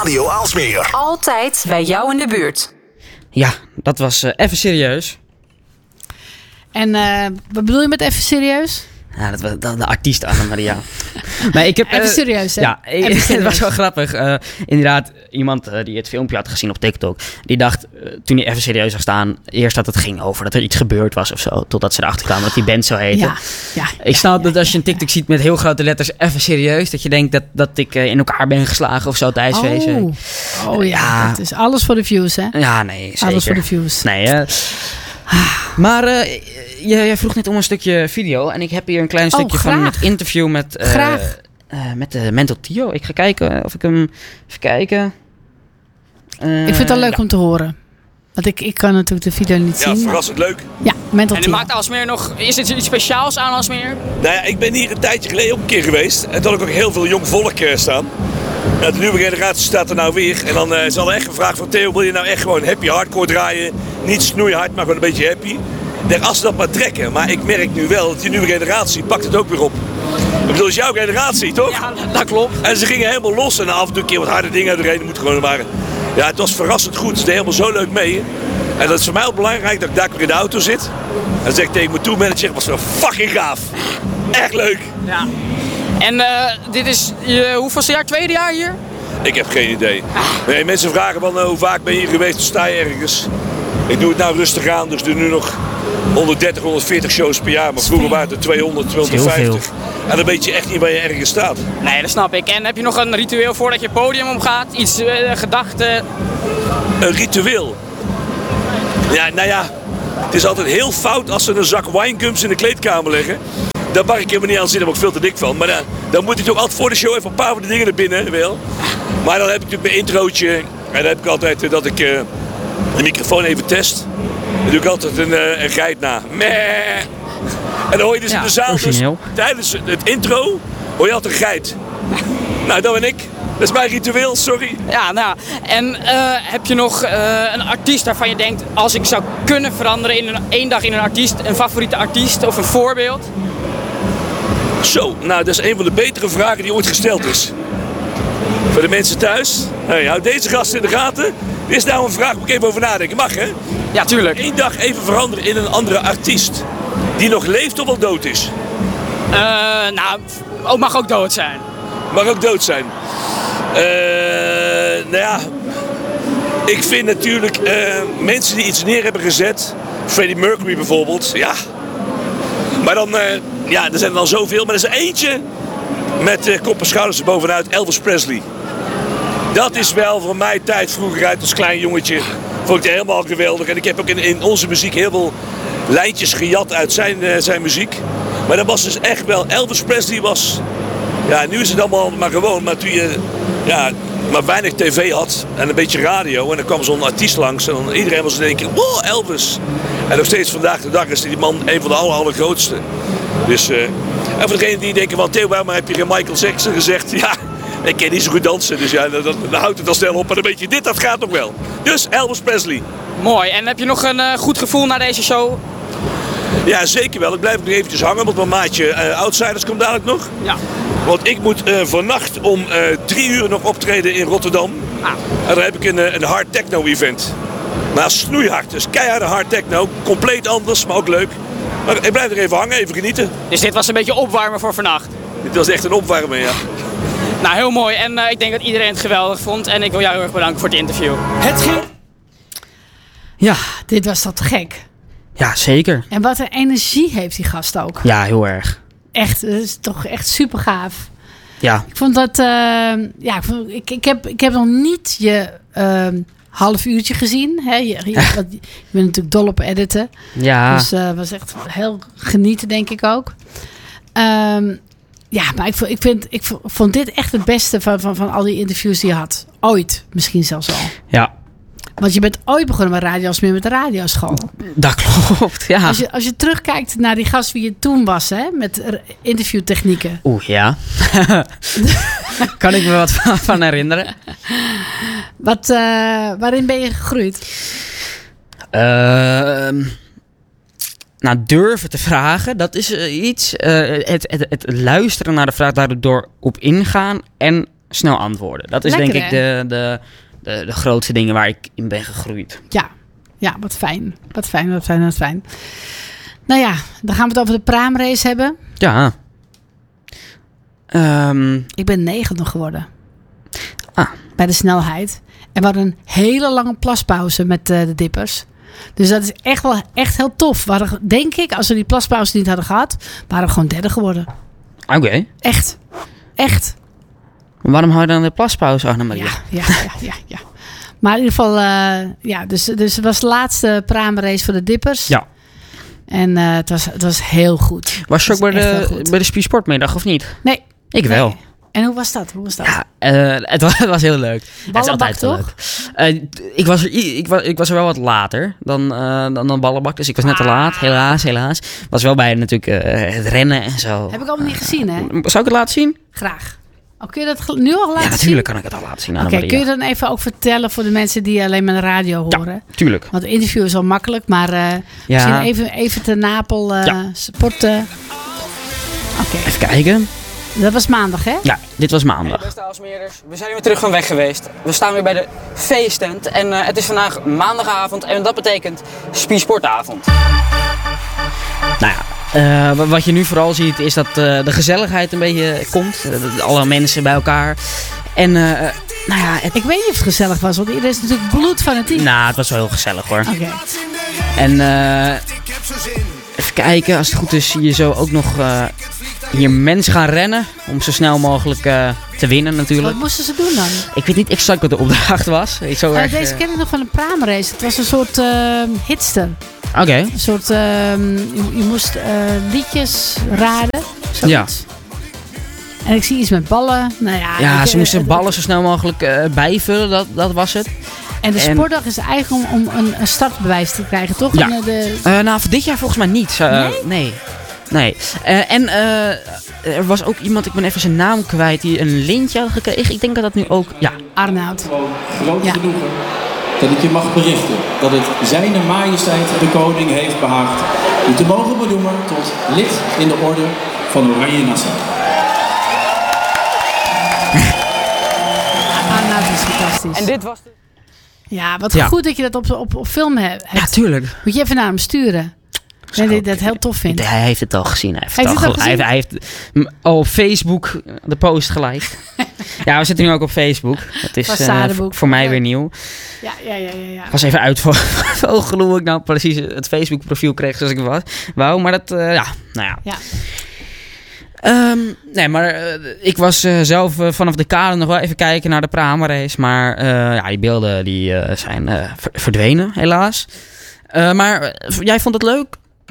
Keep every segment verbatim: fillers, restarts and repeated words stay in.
Radio Aalsmeer. Altijd bij jou in de buurt. Ja, dat was uh, even serieus. En uh, wat bedoel je met even serieus? Ja, dat was de, de artiest Anna-Maria. Maar ik heb, even uh, serieus, hè? Ja, ik, even serieus. Het was wel grappig. Uh, inderdaad, iemand uh, die het filmpje had gezien op TikTok, die dacht, uh, toen hij even serieus zag staan, eerst dat het ging over dat er iets gebeurd was of zo, totdat ze erachter kwamen dat die band zo heette. Ja, ja, ik snap ja, dat ja, als je een TikTok ziet met heel grote letters, even serieus, dat je denkt dat, dat ik uh, in elkaar ben geslagen of zo tijdens V C. Oh, oh ja, ja, het is alles voor de views, hè? Ja, nee, zeker. Alles voor de views. Nee, uh, maar uh, jij, jij vroeg net om een stukje video. En ik heb hier een klein stukje oh, van het interview met, uh, graag. Uh, met de Mental Tio. Ik ga kijken of ik hem... Even kijken. Uh, ik vind het wel leuk ja. om te horen. Want ik, ik kan natuurlijk de video niet ja, zien. Ja, verrassend leuk. Ja, Mental En Tio. maakt Aalsmeer nog... Is het iets speciaals aan Aalsmeer? Nou ja, ik ben hier een tijdje geleden ook een keer geweest. En toen had ik ook heel veel jong volk uh, staan. Nou, de nieuwe generatie staat er nou weer. En dan uh, is al echt gevraagd van Theo, wil je nou echt gewoon happy hardcore draaien? Niet snoeihard, maar gewoon een beetje happy. Ik denk, als ze dat maar trekken. Maar ik merk nu wel dat die nieuwe generatie pakt het ook weer op. Ik bedoel, het is jouw generatie, toch? Ja, dat klopt. En ze gingen helemaal los. En af en toe een keer wat harde dingen doorheen moeten gewoon maar. Ja, het was verrassend goed. Ze deden helemaal zo leuk mee. En dat is voor mij ook belangrijk dat ik daar weer in de auto zit. En dan zeg ik tegen mijn tourmanager, was wel fucking gaaf. Echt leuk. Ja. En uh, dit is je hoeveelste jaar? Tweede jaar hier? Ik heb geen idee. Nee, mensen vragen van uh, hoe vaak ben je hier geweest? Dan sta je ergens. Ik doe het nou rustig aan, dus ik doe nu nog honderddertig, honderdveertig shows per jaar. Maar vroeger waren het er tweehonderd, tweehonderdvijftig. En dan weet je echt niet waar je ergens staat. Nee, dat snap ik. En heb je nog een ritueel voordat je het podium omgaat? Iets, uh, gedachten? Een ritueel? Ja, nou ja. Het is altijd heel fout als ze een zak winegums in de kleedkamer leggen. Daar mag ik helemaal niet aan zitten, daar ben ik veel te dik van. Maar dan, dan moet ik toch altijd voor de show even een paar van de dingen naar binnen. Wel. Maar dan heb ik natuurlijk mijn introotje. En dan heb ik altijd uh, dat ik uh, de microfoon even test. Dan doe ik altijd een, uh, een geit na. Meh. En dan hoor je dus ja, in de zaal, dus, tijdens het intro, hoor je altijd een geit. Nou, dat ben ik. Dat is mijn ritueel, sorry. Ja, nou, en uh, heb je nog uh, een artiest waarvan je denkt, als ik zou kunnen veranderen in een, één dag in een artiest, een favoriete artiest of een voorbeeld? Zo, nou, dat is een van de betere vragen die ooit gesteld is. Voor de mensen thuis, hey, houd deze gast in de gaten. Dit is nou een vraag waar ik even over nadenken. Mag, hè? Ja, tuurlijk. Eén dag even veranderen in een andere artiest. Die nog leeft of al dood is. Uh, nou, ook mag ook dood zijn. Mag ook dood zijn. Uh, nou ja, ik vind natuurlijk uh, mensen die iets neer hebben gezet. Freddie Mercury bijvoorbeeld, ja. Maar dan, uh, ja, er zijn er dan zoveel. Maar er is er eentje met uh, kop en schouders erbovenuit, Elvis Presley. Dat is wel voor mij tijd vroeger uit als klein jongetje. Vond ik het helemaal geweldig. En ik heb ook in, in onze muziek heel veel lijntjes gejat uit zijn, uh, zijn muziek. Maar dat was dus echt wel, Elvis Presley was... Ja, nu is het allemaal maar gewoon. Maar toen je ja, maar weinig tv had en een beetje radio. En dan kwam zo'n artiest langs. En dan iedereen was in één keer, wow, Elvis. En nog steeds vandaag de dag is die man een van de aller, allergrootste. Dus, uh, en voor degenen die denken van, Theo, waarom heb je geen Michael Jackson gezegd? Ja, ik kan niet zo goed dansen. Dus ja, dan, dan houdt het al snel op. Maar dan weet je, dit, dat gaat nog wel. Dus Elvis Presley. Mooi. En heb je nog een uh, goed gevoel na deze show? Ja, zeker wel. Ik blijf nog eventjes hangen, want mijn maatje uh, Outsiders komt dadelijk nog. Ja. Want ik moet uh, vannacht om uh, drie uur nog optreden in Rotterdam. Ah. En dan heb ik een, een hard techno event. Maar snoeihard, dus keiharde hard techno. Compleet anders, maar ook leuk. Maar ik blijf er even hangen, even genieten. Dus dit was een beetje opwarmen voor vannacht? Dit was echt een opwarmen, ja. Nou, heel mooi. En uh, ik denk dat iedereen het geweldig vond. En ik wil jou heel erg bedanken voor het interview. Het ging... Ja, dit was toch te gek. Ja, zeker. En wat een energie heeft die gast ook. Ja, heel erg. Echt, dat is toch echt super gaaf. Ja. Ik vond dat... Uh, ja, ik, vond, ik, ik, heb, ik heb nog niet je uh, half uurtje gezien. Hè? Je, je, wat, je bent natuurlijk dol op editen. Ja. Dus het uh, was echt heel genieten, denk ik ook. Um, ja, maar ik vond, ik, vind, ik vond dit echt het beste van, van, van al die interviews die je had. Ooit, misschien zelfs al. Ja. Want je bent ooit begonnen met Radio Aalsmeer met de radioschool. Dat klopt, ja. Als je, als je terugkijkt naar die gast wie je toen was, hè, met interviewtechnieken. Oeh, ja. Kan ik me wat van, van herinneren. Wat, uh, waarin ben je gegroeid? Uh, nou, durven te vragen, dat is uh, iets. Uh, het, het, het luisteren naar de vraag, daardoor op ingaan. En snel antwoorden. Dat is Lekker, denk ik de, de, de, de grootste dingen waar ik in ben gegroeid. Ja, ja, wat fijn. Wat fijn, wat fijn, wat fijn. Nou ja, dan gaan we het over de praamrace hebben. Ja. Um, Ik ben negende geworden. Ah. Bij de snelheid. En we hadden een hele lange plaspauze met uh, de dippers. Dus dat is echt wel echt heel tof. We hadden, denk ik, als we die plaspauze niet hadden gehad, waren we gewoon derde geworden. Oké. Okay. Echt. Echt. Waarom hou je dan de plaspauze, Annemarie? Ja, ja, ja, ja, ja. Maar in ieder geval, uh, ja, dus, dus het was de laatste praamrace voor de dippers. Ja. En uh, het, was, het was heel goed. Was je ook bij de, bij de Spiersportmiddag of niet? Nee. Ik wel. Nee. En hoe was dat? Hoe was dat? Ja, uh, het, was, het was heel leuk. Ballenbak, het is altijd toch? leuk. Uh, ik, was er, ik, was, ik was er wel wat later dan, uh, dan, dan Ballenbak. Dus ik was net te laat. Helaas, helaas. Was wel bij natuurlijk uh, het rennen en zo. Heb ik allemaal niet gezien, hè? Zou ik het laten zien? Graag. Oh, kun je dat nu al laten zien? Ja, natuurlijk kan ik het al laten zien. Oké, okay, kun je dan even ook vertellen voor de mensen die alleen maar de radio horen? Ja, tuurlijk. Want het interview is al makkelijk, maar uh, ja. misschien even, even te Napel uh, ja. sporten. Oké. Okay. Even kijken. Dat was maandag, hè? Ja, dit was maandag. Hey, beste Aalsmeerders, we zijn weer terug van weg geweest. We staan weer bij de feesttent en uh, het is vandaag maandagavond en dat betekent Spiersportavond. Nou ja, uh, wat je nu vooral ziet is dat uh, de gezelligheid een beetje komt. Uh, alle mensen bij elkaar. En uh, nou ja, het... ik weet niet of het gezellig was, want iedereen is natuurlijk bloedfanatiek. Nou, het was wel heel gezellig hoor. Oké. Okay. En uh, even kijken, als het goed is zie je zo ook nog uh, hier mensen gaan rennen. Om zo snel mogelijk uh, te winnen natuurlijk. Wat moesten ze doen dan? Ik weet niet exact wat de opdracht was. Ik zo uh, erg, deze uh... ken ik nog van de praamrace. Het was een soort uh, hitster. Oké. Okay. Een soort, uh, je, je moest uh, liedjes raden. Zoiets. Ja. En ik zie iets met ballen. Nou ja, ja ik, ze moesten uh, ballen zo snel mogelijk uh, bijvullen. Dat, dat was het. En de en... sportdag is eigenlijk om, om een, een startbewijs te krijgen, toch? Ja. En, de... uh, nou, voor dit jaar volgens mij niet. Uh, nee? Nee. nee. Uh, en uh, er was ook iemand, ik ben even zijn naam kwijt, die een lintje had gekregen. Ik denk dat dat nu ook... Ja. Arnoud. Groot ja. genoegen dat ik je mag berichten dat het Zijne Majesteit de Koning heeft behaagd u te mogen benoemen tot lid in de orde van Oranje Nassau. Arnoud is fantastisch. En dit was de... Ja, wat ja. goed dat je dat op, op, op film hebt. Ja, tuurlijk. Moet je even naar hem sturen. En dat dat heel tof vindt. Hij heeft het al gezien. Hij heeft, hij het al, het al gezien? Hij, hij heeft al op Facebook de post geliked. Ja, we zitten nu ook op Facebook. Dat is uh, voor, voor mij ja. weer nieuw. Ja, ja, ja. ja, ja. Ik was even uitvogelen hoe ik nou precies het Facebook profiel kreeg zoals ik was. Wauw, maar dat, uh, ja, nou ja. ja. Um, nee, maar uh, ik was uh, zelf uh, vanaf de kade nog wel even kijken naar de praamrace. Maar uh, ja, die beelden die, uh, zijn uh, verdwenen, helaas. Uh, maar uh, jij vond het leuk?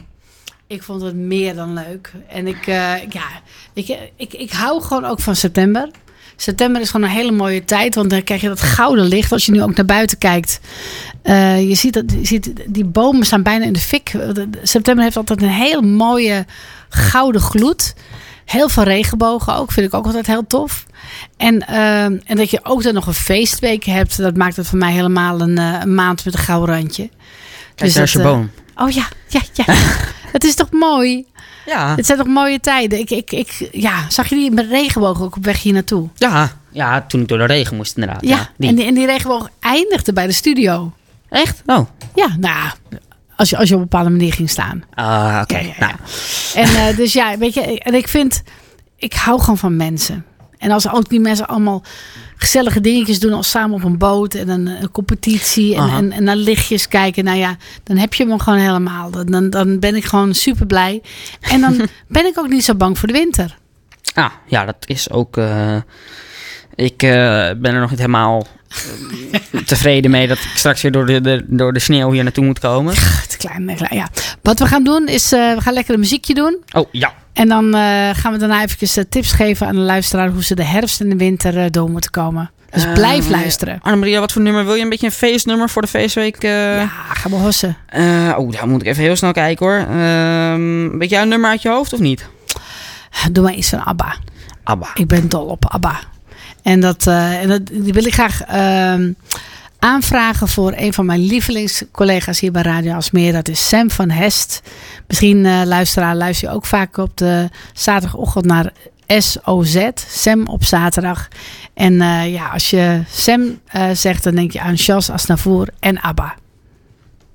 Ik vond het meer dan leuk. En ik, uh, ja, ik, ik, ik hou gewoon ook van september. September is gewoon een hele mooie tijd. Want dan krijg je dat gouden licht. Als je nu ook naar buiten kijkt. Uh, je ziet dat je ziet, die bomen staan bijna in de fik. September heeft altijd een hele mooie gouden gloed. Heel veel regenbogen ook. Vind ik ook altijd heel tof. En, uh, en dat je ook dan nog een feestweek hebt. Dat maakt het voor mij helemaal een, uh, een maand met een gouden randje. Kijk, dus daar is je uh, boom. Oh ja, ja, ja. Het is toch mooi? Ja. Het zijn toch mooie tijden. Ik, ik, ik, ja, zag je die met regenboog ook op weg hier naartoe? Ja, ja, toen ik door de regen moest inderdaad. Ja, ja die. En, die, en die regenboog eindigde bij de studio. Echt? Oh. Ja, nou als je, als je op een bepaalde manier ging staan. Ah, uh, oké. Okay. Ja, ja, nou. ja. En uh, dus ja, weet je, en ik vind, ik hou gewoon van mensen. En als ook die mensen allemaal gezellige dingetjes doen, als samen op een boot en een, een competitie en, en, en naar lichtjes kijken, nou ja, dan heb je me gewoon helemaal. Dan, dan ben ik gewoon super blij. En dan ben ik ook niet zo bang voor de winter. Ah, ja, dat is ook. Uh, ik uh, ben er nog niet helemaal uh, tevreden mee dat ik straks weer door de, de, door de sneeuw hier naartoe moet komen. Te klein, klein, ja. Wat we gaan doen is, uh, we gaan lekker een muziekje doen. Oh, ja. En dan uh, gaan we daarna even uh, tips geven aan de luisteraar hoe ze de herfst en de winter uh, door moeten komen. Dus uh, blijf luisteren. Annemaria, wat voor nummer wil je? Een beetje een feestnummer voor de feestweek? Uh... Ja, ga maar hossen. Uh, oh, daar moet ik even heel snel kijken hoor. Uh, weet jij een nummer uit je hoofd of niet? Doe maar iets van ABBA. ABBA. Ik ben dol op ABBA. En dat, uh, en dat die wil ik graag uh, aanvragen voor een van mijn lievelingscollega's hier bij Radio Aalsmeer. Dat is Sam van Hest. Misschien uh, luisteraar luister je ook vaak op de zaterdagochtend naar S O Z. Sam op zaterdag. En uh, ja, als je Sam uh, zegt, dan denk je aan Shaz Asnavour en ABBA.